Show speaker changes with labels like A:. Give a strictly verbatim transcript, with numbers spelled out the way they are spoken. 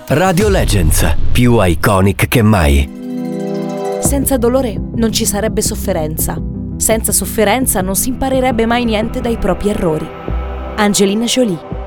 A: Radio Legends, più iconic che mai.
B: Senza dolore non ci sarebbe sofferenza. Senza sofferenza non si imparerebbe mai niente dai propri errori. Angelina Jolie.